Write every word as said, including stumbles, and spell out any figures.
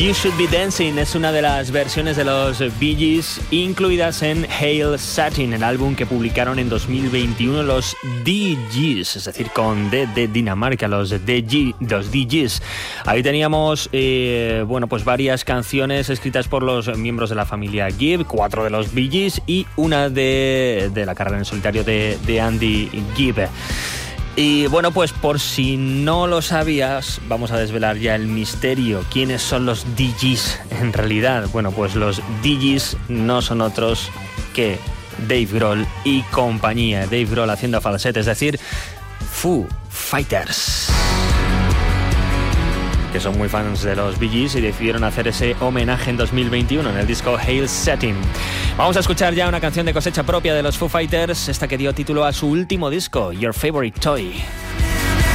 You Should Be Dancing es una de las versiones de los Bee Gees incluidas en Hail Satin, el álbum que publicaron en dos mil veintiuno los D Gs, es decir, con D de Dinamarca, los D G, los D Gs. Ahí teníamos eh, bueno, pues varias canciones escritas por los miembros de la familia Gibb, cuatro de los Bee Gees y una de, de la carrera en solitario de, de Andy Gibb. Y bueno, pues por si no lo sabías, vamos a desvelar ya el misterio. ¿Quiénes son los D Gs en realidad? Bueno, pues los D Gs no son otros que Dave Grohl y compañía. Dave Grohl haciendo falsete, es decir, Foo Fighters, que son muy fans de los Bee Gees y decidieron hacer ese homenaje en dos mil veintiuno en el disco Hail Satin. Vamos a escuchar ya una canción de cosecha propia de los Foo Fighters, esta que dio título a su último disco, Your Favorite Toy.